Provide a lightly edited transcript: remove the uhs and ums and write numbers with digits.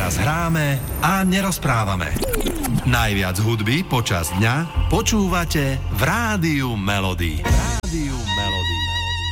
teraz hráme a nerozprávame. Najviac hudby počas dňa počúvate v Rádiu Melody. Rádiu Melody.